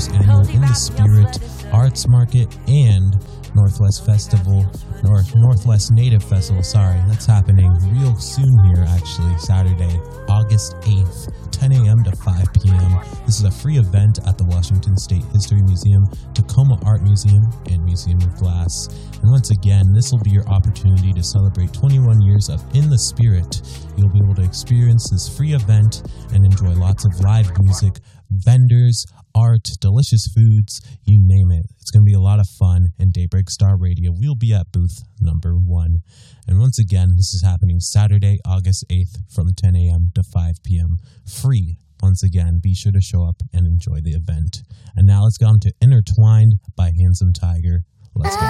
Annual In the Spirit Arts Market and Northwest Festival, or Northwest Native Festival, sorry. That's happening real soon here, actually, Saturday, August 8th, 10 a.m. to 5 p.m. This is a free event at the Washington State History Museum, Tacoma Art Museum, and Museum of Glass. And once again, this will be your opportunity to celebrate 21 years of In the Spirit. You'll be able to experience this free event and enjoy lots of live music, vendors, art, delicious foods, you name it. It's going to be a lot of fun, and Daybreak Star Radio will be at booth number 1. And once again, this is happening Saturday, August 8th from 10 a.m. to 5 p.m. Free. Once again, be sure to show up and enjoy the event. And now let's go on to Intertwined by Handsome Tiger. Let's go.